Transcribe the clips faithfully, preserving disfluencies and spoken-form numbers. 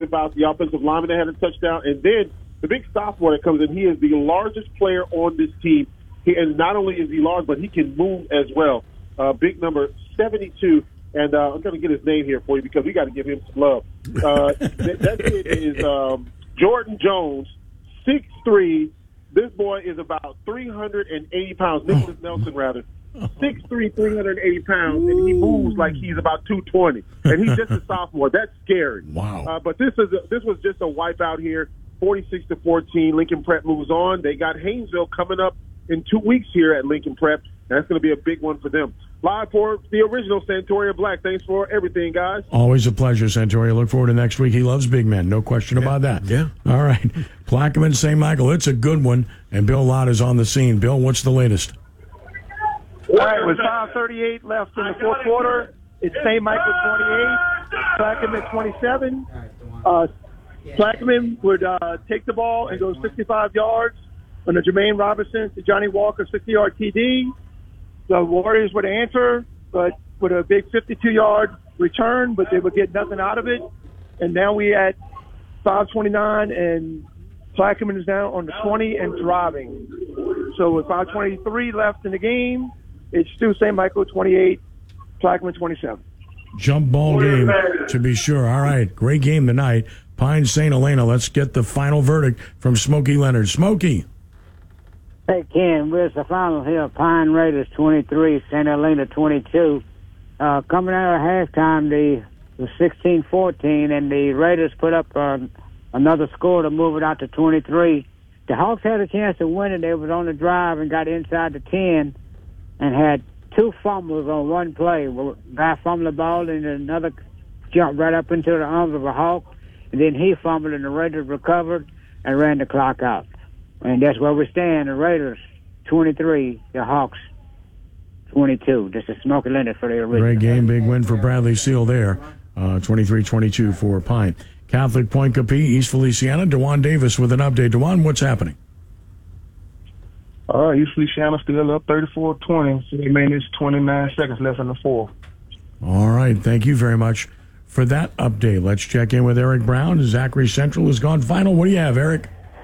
about the offensive lineman that had a touchdown. And then the big sophomore that comes in, he is the largest player on this team. He, and not only is he large, but he can move as well. Uh, big number seventy-two. And uh, I'm going to get his name here for you because we got to give him some love. Uh, that, that kid is um, Jordan Jones, six three. This boy is about three hundred eighty pounds. Nicholas Nelson, rather. six three, three hundred eighty pounds, and he moves like he's about two twenty. And he's just a sophomore. That's scary. Wow. Uh, but this is a, this was just a wipeout here, forty-six to fourteen. Lincoln Prep moves on. They got Haynesville coming up in two weeks here at Lincoln Prep. That's going to be a big one for them. Live for the original Santoria Black. Thanks for everything, guys. Always a pleasure, Santoria. Look forward to next week. He loves big men. No question yeah. about that. Yeah. All right. Plaquemine, Saint Michael. It's a good one. And Bill Lott is on the scene. Bill, what's the latest? All right, with five thirty-eight left in the fourth quarter, it's Saint Michael twenty-eight, Plaquemine twenty-seven. Uh, Plaquemine would uh, take the ball and go sixty-five yards on the Jermaine Robinson to Johnny Walker sixty-yard T D. The Warriors would answer, but with a big fifty-two-yard return, but they would get nothing out of it. And now we at five twenty-nine, and Plaquemine is down on the twenty and driving. So with five twenty-three left in the game, it's still Saint Michael twenty-eight, Plaquemine twenty-seven. Jump ball game, to be sure. All right, great game tonight. Pine Saint Helena. Let's get the final verdict from Smokey Leonard. Smokey. Hey, Ken, where's the final here? Pine Raiders twenty-three, Saint Helena twenty-two. Uh, coming out of halftime, the was sixteen fourteen, and the Raiders put up uh, another score to move it out to twenty-three. The Hawks had a chance to win it. They was on the drive and got inside the ten and had two fumbles on one play. A guy fumbled the ball, and another jumped right up into the arms of a Hawk, and then he fumbled, and the Raiders recovered and ran the clock out. And that's where we stand. The Raiders, twenty-three. The Hawks, twenty-two. This is Smokey Leonard for the original. Great game. Big win for Bradley Seal there. Uh, twenty-three twenty-two for Pine. Catholic Point Capee, East Feliciana. DeJuan Davis with an update. DeJuan, what's happening? All right, East Feliciana still up thirty-four twenty. So they made this twenty-nine seconds left in the fourth. All right. Thank you very much for that update. Let's check in with Eric Brown. Zachary Central has gone final. What do you have, Eric?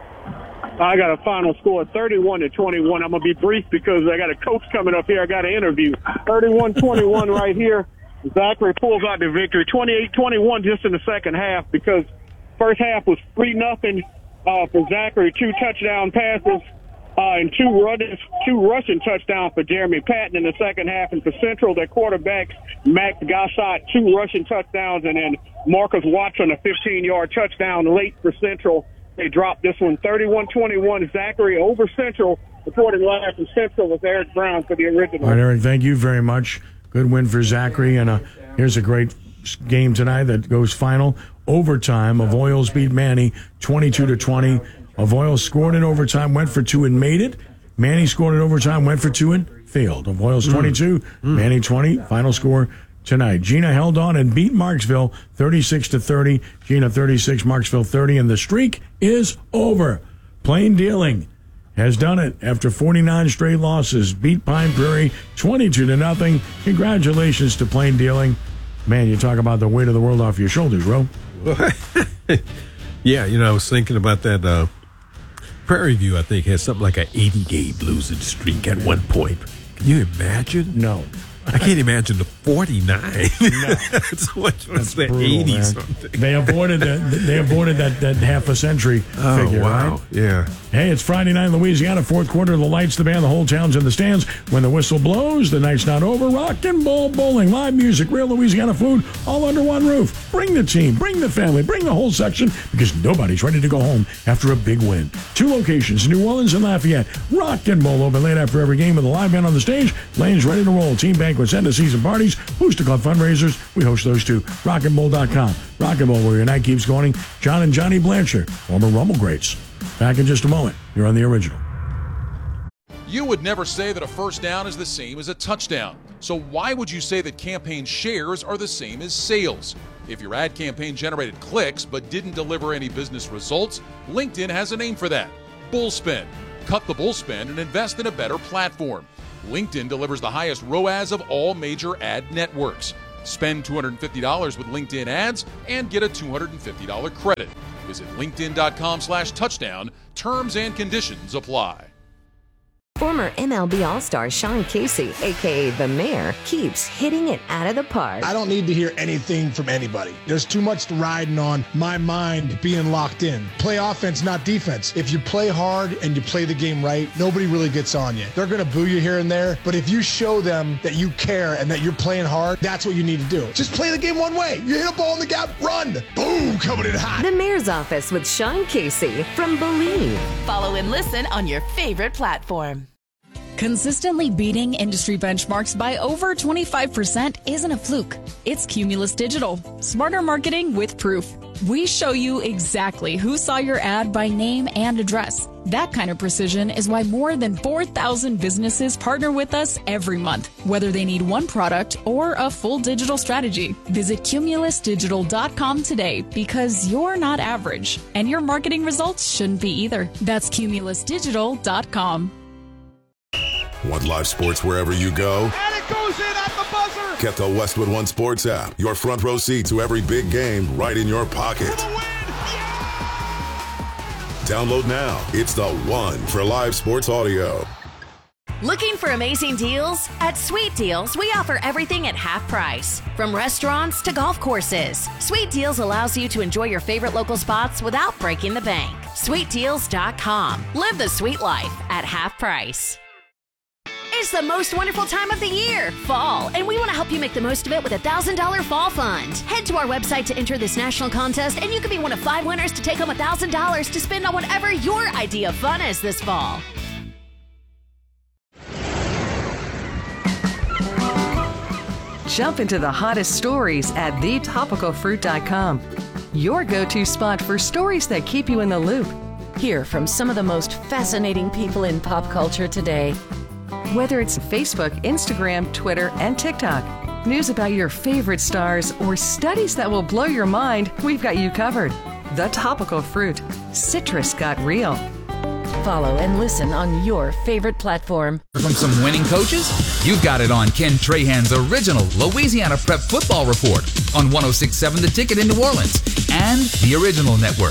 I got a final score, thirty-one to twenty-one. I'm going to be brief because I got a coach coming up here. I got an interview. thirty-one twenty-one right here. Zachary pulls out the victory. twenty-eight twenty-one just in the second half because first half was three nothing uh, for Zachary, two touchdown passes uh, and two, runners, two rushing touchdowns for Jeremy Patton in the second half. And for Central, their quarterback, Max Gossot, two rushing touchdowns, and then Marcus Watson, a fifteen-yard touchdown late for Central. They dropped this one thirty-one twenty-one. Zachary over Central. Reporting live from Central with Eric Brown for the original. All right, Eric, thank you very much. Good win for Zachary. And uh, here's a great game tonight that goes final. Overtime. Avoyelles beat Manny twenty-two to twenty. Avoyelles scored in overtime, went for two, and made it. Manny scored in overtime, went for two, and failed. Avoyelles twenty-two, mm. Manny twenty. Final score tonight. Gina held on and beat Marksville thirty-six to thirty. Gina thirty-six, Marksville thirty, and the streak is over. Plain Dealing has done it after forty-nine straight losses. Beat Pine Prairie twenty-two to nothing. Congratulations to Plain Dealing. Man, you talk about the weight of the world off your shoulders, Ro. Yeah, you know, I was thinking about that. Uh, Prairie View, I think, has something like an eighty-game losing streak at one point. Can you imagine? No. I can't imagine the forty-nine. No. That's what was the brutal, eighty man. something. They avoided that. They avoided that, that half a century Oh, figure. wow. Right? Yeah. Hey, it's Friday night in Louisiana. Fourth quarter. The lights, the band, the whole town's in the stands. When the whistle blows, the night's not over. Rock and Roll Bowling, live music, real Louisiana food, all under one roof. Bring the team, bring the family, bring the whole section because nobody's ready to go home after a big win. Two locations, New Orleans and Lafayette. Rock and Roll open late after every game with a live band on the stage. Lanes ready to roll. Team banquets, end of season parties, Booster Club fundraisers. We host those too. rock and roll dot com. Rock and Roll, where your night keeps going. John and Johnny Blanchard, former Rumble greats. Back in just a moment. You're on the original. You would never say that a first down is the same as a touchdown. So why would you say that campaign shares are the same as sales? If your ad campaign generated clicks but didn't deliver any business results, LinkedIn has a name for that. Bullspend. Cut the bullspend and invest in a better platform. LinkedIn delivers the highest R O A S of all major ad networks. Spend two hundred fifty dollars with LinkedIn ads and get a two hundred fifty dollars credit. Visit linkedin.com slash touchdown. Terms and conditions apply. Former M L B All-Star Sean Casey, a k a. The Mayor, keeps hitting it out of the park. I don't need to hear anything from anybody. There's too much riding on my mind being locked in. Play offense, not defense. If you play hard and you play the game right, nobody really gets on you. They're going to boo you here and there, but if you show them that you care and that you're playing hard, that's what you need to do. Just play the game one way. You hit a ball in the gap, run. Boom, coming in hot. The Mayor's Office with Sean Casey from Believe. Follow and listen on your favorite platform. Consistently beating industry benchmarks by over twenty-five percent isn't a fluke. It's Cumulus Digital. Smarter marketing with proof. We show you exactly who saw your ad by name and address. That kind of precision is why more than four thousand businesses partner with us every month, whether they need one product or a full digital strategy. Visit cumulus digital dot com today because you're not average, and your marketing results shouldn't be either. That's cumulus digital dot com. Want live sports wherever you go? And it goes in at the buzzer! Get the Westwood One Sports app. Your front row seat to every big game right in your pocket. For the win! Yeah! Download now. It's the one for live sports audio. Looking for amazing deals? At Sweet Deals, we offer everything at half price. From restaurants to golf courses, Sweet Deals allows you to enjoy your favorite local spots without breaking the bank. sweet deals dot com. Live the sweet life at half price. It's the most wonderful time of the year, fall, and we want to help you make the most of it with a one thousand dollars Fall Fund. Head to our website to enter this national contest, and you could be one of five winners to take home one thousand dollars to spend on whatever your idea of fun is this fall. Jump into the hottest stories at the topical fruit dot com. Your go-to spot for stories that keep you in the loop. Hear from some of the most fascinating people in pop culture today. Whether it's Facebook, Instagram, Twitter, and TikTok, news about your favorite stars, or studies that will blow your mind, we've got you covered. The Topical Fruit. Citrus got real. Follow and listen on your favorite platform. From some winning coaches? You've got it on Ken Trahan's original Louisiana Prep Football Report on one oh six point seven The Ticket in New Orleans and the Original Network.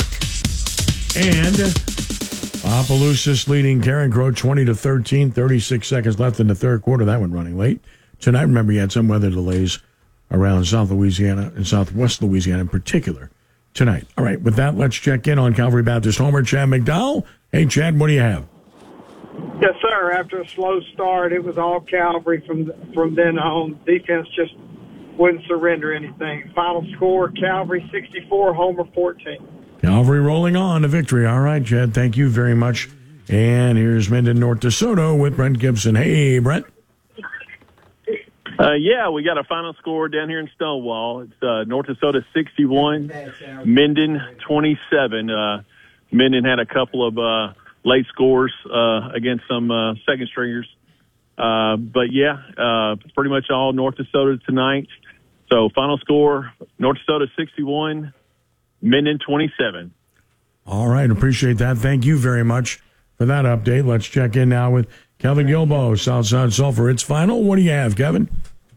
And Opelousas leading Carencro twenty to thirteen, thirty-six seconds left in the third quarter. That one running late. Tonight, remember, you had some weather delays around South Louisiana and Southwest Louisiana in particular tonight. All right, with that, let's check in on Calvary Baptist homer Chad McDowell. Hey, Chad, what do you have? Yes, sir. After a slow start, it was all Calvary from from then on. Defense just wouldn't surrender anything. Final score, Calvary sixty-four, Homer fourteen. Calvary rolling on to victory. All right, Chad, thank you very much. And here's Minden North DeSoto with Brent Gibson. Hey, Brent. Uh, yeah, we got a final score down here in Stonewall. It's uh, North DeSoto sixty-one, Minden twenty-seven. Uh, Minden had a couple of uh, late scores uh, against some uh, second stringers. Uh, but, yeah, uh, pretty much all North DeSoto tonight. So final score, North DeSoto sixty-one, Minden twenty-seven. All right, appreciate that. Thank you very much for that update. Let's check in now with Kevin Gilbo, Southside Sulphur. It's final. What do you have, Kevin?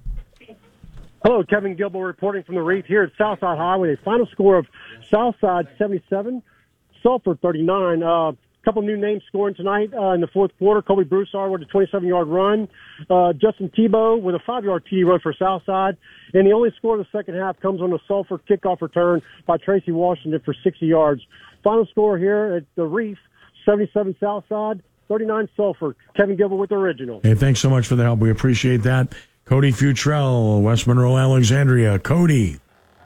Hello, Kevin Gilbo reporting from the Reef here at Southside High with a final score of Southside seventy-seven, Sulphur thirty-nine. A uh, couple new names scoring tonight uh, in the fourth quarter. Colby Broussard with a twenty-seven-yard run. Uh, Justin Tebow with a five-yard T D run for Southside. And the only score of the second half comes on a Sulphur kickoff return by Tracy Washington for sixty yards. Final score here at the Reef, seventy-seven Southside, thirty-nine Sulphur. Kevin Gilbert with the Original. Hey, thanks so much for the help. We appreciate that. Cody Futrell, West Monroe, Alexandria. Cody.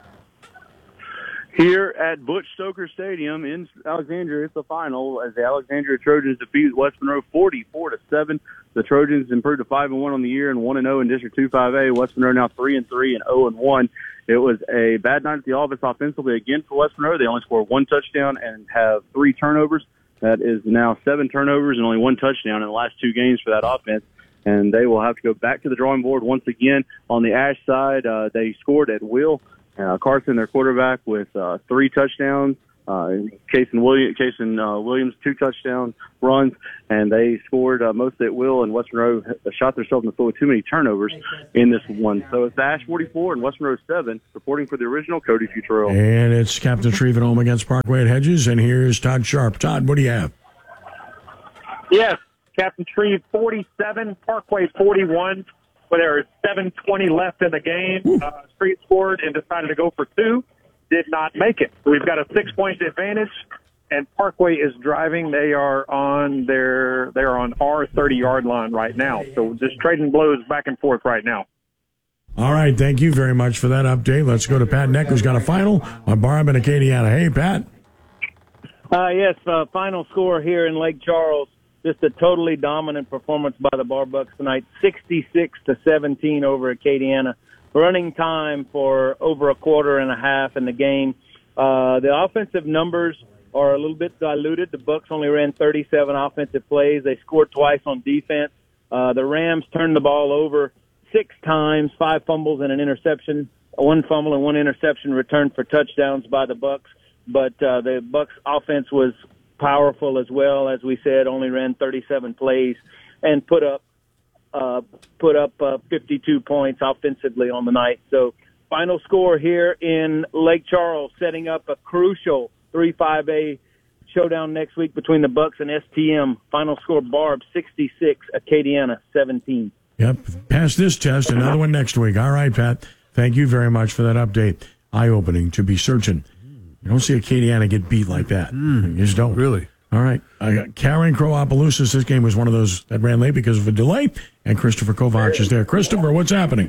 Here at Butch Stoker Stadium in Alexandria, it's the final as the Alexandria Trojans defeat West Monroe forty-four to seven. The Trojans improved to five and one on the year and one and zero in District two five A. West Monroe now three and three and zero and one. It was a bad night at the office offensively again for West Monroe. They only scored one touchdown and have three turnovers. That is now seven turnovers and only one touchdown in the last two games for that offense. And they will have to go back to the drawing board once again. On the Ash side, uh, they scored at will. Uh, Carson, their quarterback, with uh, three touchdowns, uh, Casey Williams, Casey, uh, Williams, two touchdown runs, and they scored uh, mostly at will, and West Monroe shot themselves in the foot with too many turnovers in this one. So it's Ash forty-four and West Monroe seven, reporting for the original Cody Futrell. And it's Captain Shreve at home against Parkway at Hedges, and here's Todd Sharp. Todd, what do you have? Yes, Captain Shreve forty-seven, Parkway forty-one. But there was seven twenty left in the game. Uh, Street scored and decided to go for two. Did not make it. We've got a six-point advantage, and Parkway is driving. They are on their they are on our thirty-yard line right now. So just trading blows back and forth right now. All right, thank you very much for that update. Let's go to Pat Neck, who's got a final on Barb and Acadiana. Hey, Pat. Uh, yes, uh, final score here in Lake Charles. Just a totally dominant performance by the Bar Bucks tonight, sixty-six to seventeen over Acadiana. Running time for over a quarter and a half in the game. Uh, the offensive numbers are a little bit diluted. The Bucks only ran thirty-seven offensive plays. They scored twice on defense. Uh, the Rams turned the ball over six times, five fumbles and an interception. One fumble and one interception returned for touchdowns by the Bucks. But uh, the Bucks offense was powerful as well. As we said, only ran thirty-seven plays and put up uh, put up uh, fifty-two points offensively on the night. So final score here in Lake Charles, setting up a crucial three five A showdown next week between the Bucks and S T M. Final score, Barb sixty-six, Acadiana seventeen. Yep, pass this test, another one next week. All right, Pat, thank you very much for that update. Eye-opening to be searching. You don't see Acadiana get beat like that. Mm, you just don't. Really? All right. I got Karen Crow-Opelousas. This game was one of those that ran late because of a delay, and Christopher Kovacs is there. Christopher, what's happening?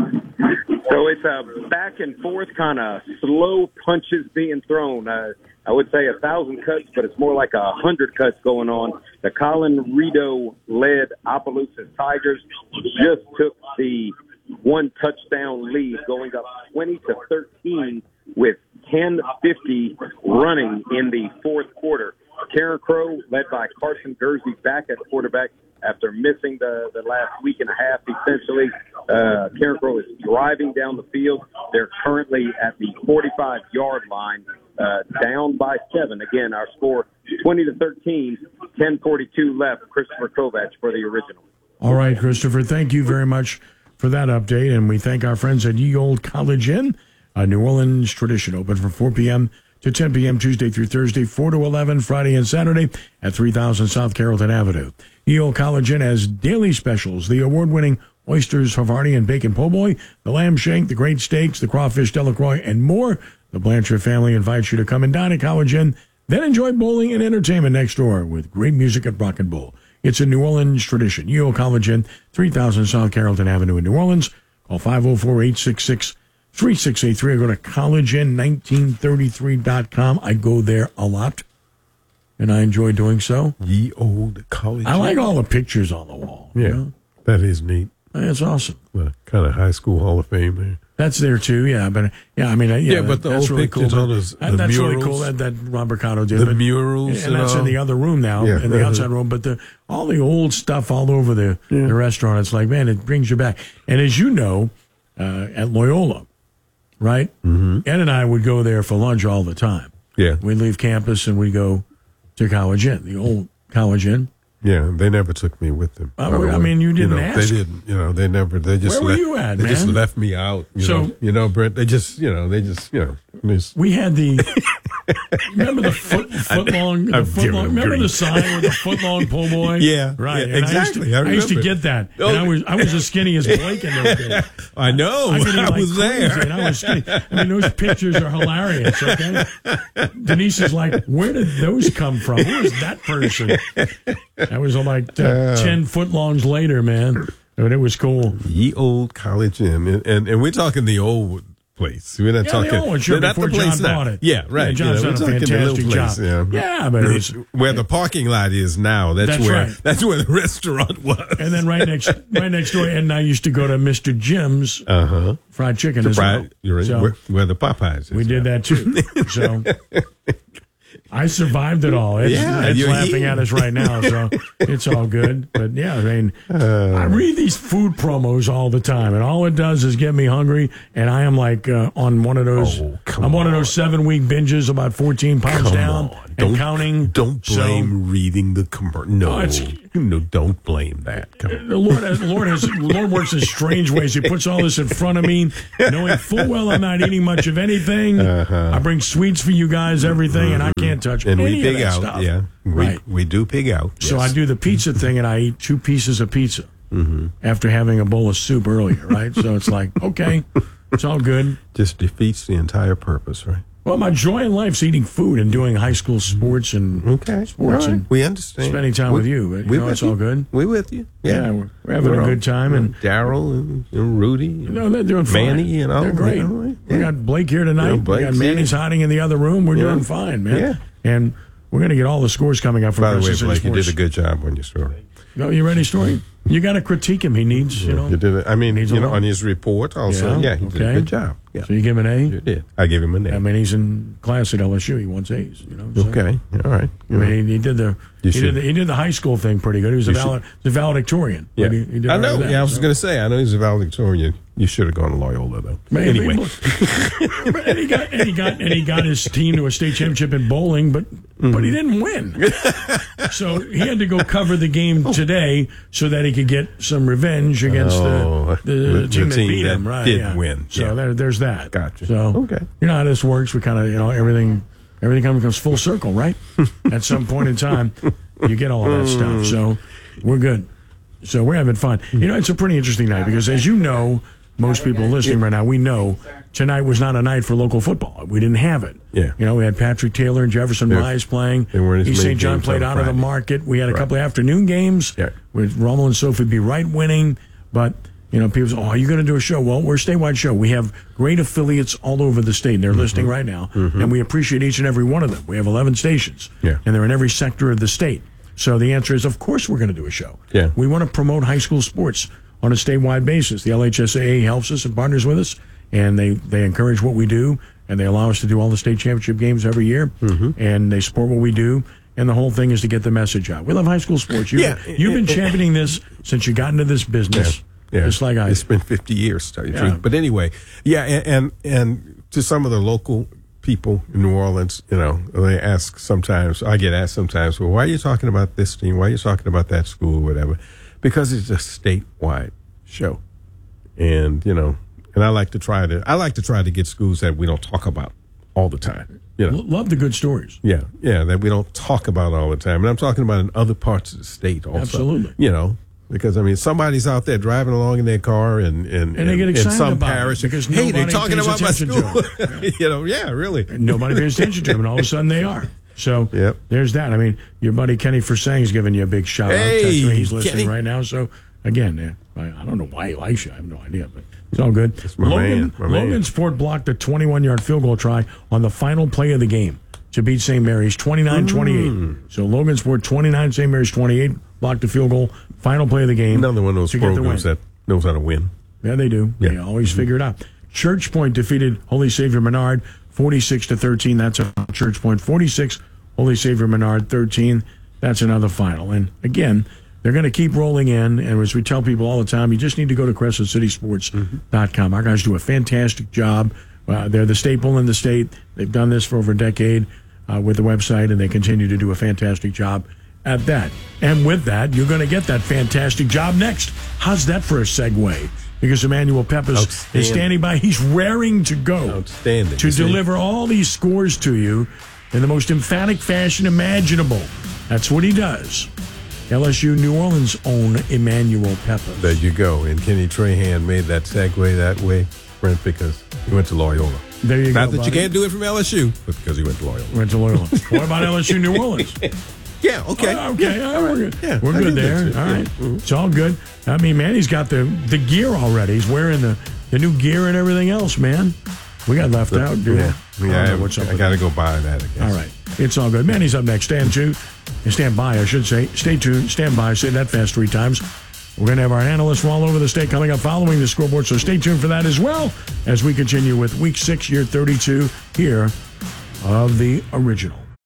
So it's a back and forth kind of slow punches being thrown. Uh, I would say a thousand cuts, but it's more like a hundred cuts going on. The Colin Rito-led Opelousas Tigers just took the one touchdown lead, going up twenty to thirteen with ten fifty running in the fourth quarter. Karen Crow, led by Carson Gursey, back at quarterback after missing the, the last week and a half, essentially. Uh, Karen Crow is driving down the field. They're currently at the forty-five-yard line, uh, down by seven. Again, our score twenty to thirteen, ten forty-two left. Christopher Kovacs for the original. All right, Christopher, thank you very much for that update, and we thank our friends at Ye Old College Inn, a New Orleans tradition, open from four p.m. to ten p.m. Tuesday through Thursday, four to eleven, Friday and Saturday at three thousand South Carrollton Avenue. Ye Old College Inn has daily specials, the award-winning oysters, Havarti, and bacon po' boy, the lamb shank, the great steaks, the crawfish Delacroix, and more. The Blanchard family invites you to come and dine at College Inn, then enjoy bowling and entertainment next door with great music at Rock and Bowl. It's a New Orleans tradition. Ye Old College Inn, three thousand South Carrollton Avenue in New Orleans. Call five oh four, eight six six, three six eight three or go to college inn nineteen thirty-three dot com. I go there a lot, and I enjoy doing so. Ye Old College Inn. I like all the pictures on the wall. Yeah, you know? That is neat. That's awesome. Well, kind of high school Hall of Fame there. That's there too, yeah. But yeah, I mean, yeah, yeah but the that's old really pictures cool. on those, that, the that's murals, really cool that, that Robert Cotto did. The but, murals, and, and that's all. in the other room now, yeah. in the outside room. But the all the old stuff all over the yeah. the restaurant. It's like, man, it brings you back. And as you know, uh, at Loyola, right? Mm-hmm. Ed and I would go there for lunch all the time. Yeah, we'd leave campus and we'd go to College Inn, the old College Inn. Yeah, they never took me with them. Uh, I mean, you didn't you know, ask. They didn't. You know, they never. They just. Where were left, you at, They man? just left me out. You So- know, you know, Brent. They just, you know, they just, you know. Just, We had the remember the foot foot long the I'm foot giving long, them remember the grief. sign with the foot long po' boy? Yeah, right. yeah, And exactly. I I used to, I, used to remember. get that, Oh. and I was I was as skinny as Blake in those days. I know. I, I, could eat like was there. crazy, and I was skinny. I mean, those pictures are hilarious. Okay, Denise is like, where did those come from? Who is that person? That was like uh, Uh. ten foot longs later, man. But it was cool. Ye Old College Inn, and, and and we're talking the old place. We're not Yeah, talking. the old one, sure, not before the place John now. bought it. Yeah, right. Yeah, John's you know, done we're a talking the little fantastic place, job. Yeah, Yeah, but it was- where the parking lot is now. That's, That's where right. that's where the restaurant was. And then right next, right next door, Ed and I used to go to Mister Jim's Uh huh. fried chicken The as fried- well. You're right. So where, where the Popeyes is. we did that too. So I survived it all. It's, Yeah, it's you're laughing eating. at us right now, so it's all good. But yeah, I mean, Uh. I read these food promos all the time, and all it does is get me hungry. And I am like uh, on one of those. Oh, I'm one of those seven week binges, about fourteen pounds Come down on. and Don't- counting. Don't So- blame reading the commercial. No, Oh, it's- no, don't blame that. Come on. The Lord, has, Lord has, Lord works in strange ways. He puts all this in front of me, knowing full well I'm not eating much of anything. Uh-huh. I bring sweets for you guys, everything, and I can't touch And any we pig of that out. stuff. Yeah, we Right. we do pig out. So yes. I do the pizza thing, and I eat two pieces of pizza Mm-hmm. after having a bowl of soup earlier, right? So it's like, okay, it's all good. Just defeats the entire purpose, right? Well, my joy in life is eating food and doing high school sports and Okay, sports all right. and We understand. spending time We- with you. But, you we know, with it's you. all good. We with you. Yeah, we're, we're having We're a all- good time. And Daryl and, and Rudy. And no, they're doing fine. Manny and all. They're great. you know, We yeah. got Blake here tonight. Yeah, we Blake's got Manny's here. hiding in the other room. We're Yeah. doing fine, man. Yeah. And we're going to get all the scores coming up from By the way, Crescent City Blake, you Sports. did a good job on your story. No, you ready, Story? You got to critique him. He needs, you know. You did it. I mean, Needs you a know, lot. on his report also. Yeah, he did a okay. good job. Yeah. So you give him an A? You did. I gave him a I name. mean, he's in class at L S U. He wants A's, you know. so- Okay. All right. I mean, he, he did the You he should- did the, he did the high school thing pretty good. He was a You should- valed, the valedictorian. Yeah. But he, he did I all know. that, yeah, I was so. going to say, I know he's a valedictorian. You should have gone to Loyola, though. Maybe, anyway. but- and he got and he got and he got his team to a state championship in bowling, but but he didn't win. So he had to go cover the game today so that he could get some revenge against Oh, the, the, the team that team beat that him. Right? did yeah. win. So Yeah. there, there's that. Gotcha. So Okay. you know how this works. We kind of you know everything everything kind of comes full circle, right? At some point in time, you get all of that stuff. So we're good. So we're having fun. You know, it's a pretty interesting night because, as you know, most people listening right now, we know tonight was not a night for local football. We didn't have it. Yeah. You know, we had Patrick Taylor and Jefferson They're- Mize playing. they weren't as East many Saint John games played on out of the Friday. market. We had a Right. couple of afternoon games Yeah. with Rommel and Sophie B. Wright winning. But, you know, people say, oh, are you going to do a show? Well, we're a statewide show. We have great affiliates all over the state. And they're listening right now. And we appreciate each and every one of them. We have eleven stations. Yeah. And they're in every sector of the state. So the answer is, of course, we're going to do a show. Yeah. We want to promote high school sports on a statewide basis. The L H S A A helps us and partners with us, and they, they encourage what we do, and they allow us to do all the state championship games every year, Mm-hmm. and they support what we do. And the whole thing is to get the message out. We love high school sports. You've, Yeah. you've been championing this since you got into this business, Yeah. just like I. It's been fifty years, to tell you the Yeah. truth. But anyway, yeah, and, and and to some of the local people in New Orleans, you know, they ask sometimes, I get asked sometimes, well, why are you talking about this team? Why are you talking about that school, whatever? Because it's a statewide show. And, you know, and I like to try to, I like to try to get schools that we don't talk about all the time. You know, L- love the good stories. yeah, yeah, that we don't talk about all the time. And I'm talking about in other parts of the state also. Absolutely. You know, because, I mean, somebody's out there driving along in their car and, and, And they get in excited some about it parish. because hey, they're nobody talking pays about my attention school. to you know, yeah, really. Nobody pays attention to them, and all of a sudden they are. So Yep. there's that. I mean, your buddy Kenny Forsang's giving you a big shout Hey, out. Text me. He's listening Kenny. right now. So again, yeah, I, I don't know why he likes you. I have no idea, but it's all good. my Logan, man, my man. Logansport blocked a twenty-one-yard field goal try on the final play of the game to beat Saint Mary's twenty-nine twenty-eight. Mm. So Logansport twenty-nine, Saint Mary's twenty-eight, blocked the field goal. Final play of the game. Another one of those to get the programs win. that knows how to win. Yeah, they do. They Yeah. always figure it out. Church Point defeated Holy Savior Menard forty-six to thirteen. That's a Church Point forty-six. Holy Savior Menard thirteen. That's another final. And again, they're going to keep rolling in. And as we tell people all the time, you just need to go to crescent city sports dot com. Our guys do a fantastic job. Uh, they're the staple in the state. They've done this for over a decade uh, with the website, and they continue to do a fantastic job at that. And with that, you're going to get that fantastic job next. How's that for a segue? Because Emmanuel Peppers is Outstanding. standing by. He's raring to go Outstanding. to You see? deliver all these scores to you in the most emphatic fashion imaginable. That's what he does. L S U New Orleans' own Emmanuel Peppers. There you go. And Kenny Trahan made that segue that way, Brent, because he went to Loyola. There you Not go, that buddy. you can't do it from L S U, but because he went to Loyola. Went to Loyola. What about L S U New Orleans? Yeah, okay. Oh, okay, Yeah, all right, all we're right. good. Yeah, we're I good think there. that's it. All Yeah. right, Mhm. it's all good. I mean, man, he's got the the gear already. He's wearing the, the new gear and everything else, man. We got left out, dude. Yeah, I don't yeah know I, what's up I with got to that. go buy that, I guess. All right, it's all good. Manny's up next. Stand tuned. Stand by, I should say. Stay tuned. Stand by. Say that fast three times. We're going to have our analysts from all over the state coming up following the scoreboard, so stay tuned for that as well as we continue with Week six, Year thirty-two here of the original.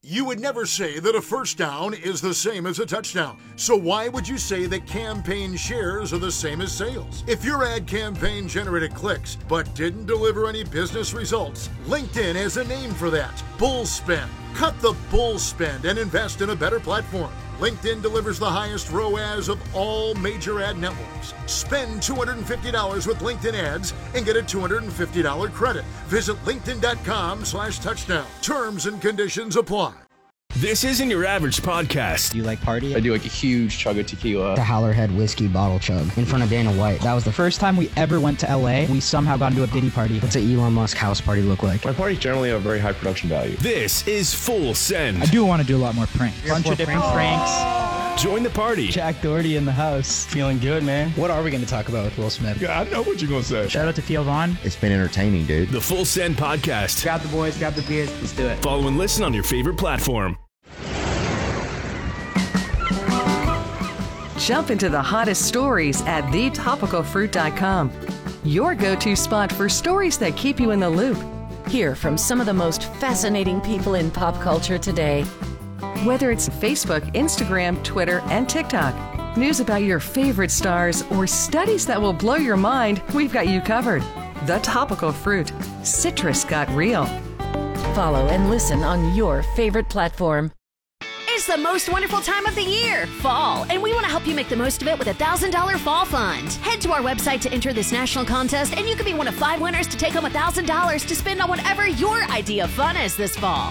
You would never say that a first down is the same as a touchdown. So why would you say that campaign shares are the same as sales? If your ad campaign generated clicks but didn't deliver any business results, LinkedIn has a name for that: bull spend. Cut the bull spend and invest in a better platform. LinkedIn delivers the highest R O A S of all major ad networks. Spend two hundred fifty dollars with LinkedIn ads and get a two hundred fifty dollars credit. Visit linkedin.com slash touchdown. Terms and conditions apply. This isn't your average podcast. Do you like party? I do like a huge chug of tequila. The Howlerhead whiskey bottle chug in front of Dana White. That was the first time we ever went to L A. We somehow got into a Diddy party. What's an Elon Musk house party look like? My parties generally have very high production value. This is Full Send. I do want to do a lot more pranks. A bunch of different pranks. pranks. Join the party. Jack Doherty in the house. Feeling good, man. What are we going to talk about with Will Smith? Yeah, I know what you're going to say. Shout out to Theo Vaughn. It's been entertaining, dude. The Full Send podcast. Grab the boys, grab the beers. Let's do it. Follow and listen on your favorite platform. Jump into the hottest stories at the topical fruit dot com. Your go-to spot for stories that keep you in the loop. Hear from some of the most fascinating people in pop culture today. Whether it's Facebook, Instagram, Twitter, and TikTok, news about your favorite stars, or studies that will blow your mind, we've got you covered. The Topical Fruit. Citrus got real. Follow and listen on your favorite platform. It's the most wonderful time of the year, fall, and we want to help you make the most of it with a one thousand dollars Fall Fund. Head to our website to enter this national contest, and you could be one of five winners to take home one thousand dollars to spend on whatever your idea of fun is this fall.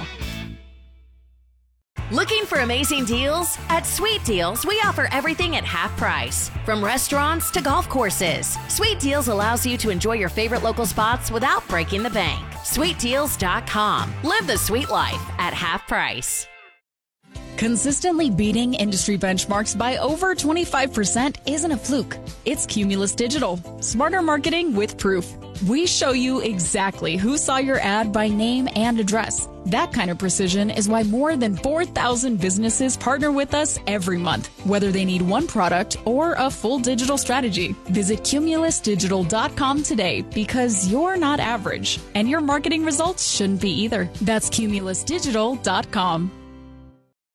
Looking for amazing deals? At Sweet Deals, we offer everything at half price. From restaurants to golf courses, Sweet Deals allows you to enjoy your favorite local spots without breaking the bank. sweet deals dot com. Live the sweet life at half price. Consistently beating industry benchmarks by over twenty-five percent isn't a fluke. It's Cumulus Digital. Smarter marketing with proof. We show you exactly who saw your ad by name and address. That kind of precision is why more than four thousand businesses partner with us every month, whether they need one product or a full digital strategy. Visit cumulus digital dot com today, because you're not average, and your marketing results shouldn't be either. That's cumulus digital dot com.